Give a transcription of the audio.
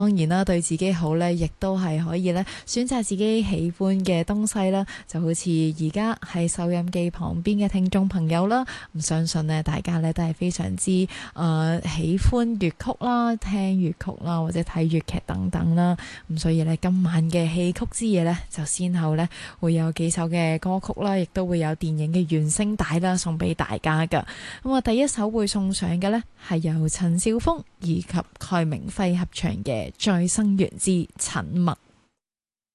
當然啦，對自己好呢，亦都係可以呢選擇自己喜歡嘅東西啦。就好似而家喺收音機旁邊嘅聽眾朋友啦，咁相信呢大家呢都係非常之喜歡粵曲啦、聽粵曲啦或者睇粵劇等等啦。咁所以呢，今晚嘅戲曲之夜呢，就先後呢會有幾首嘅歌曲啦，亦都會有電影嘅原聲帶啦送俾大家噶。咁啊，第一首會送上嘅呢，係由陳笑風以及蓋明輝合唱嘅《再生緣之沉默》。